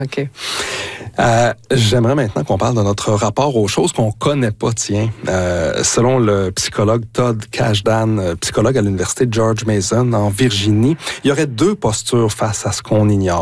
OK. J'aimerais maintenant qu'on parle de notre rapport aux choses qu'on connaît pas, tiens. Selon le psychologue Todd Kashdan, psychologue à l'université George Mason en Virginie, il y aurait deux postures face à ce qu'on ignore.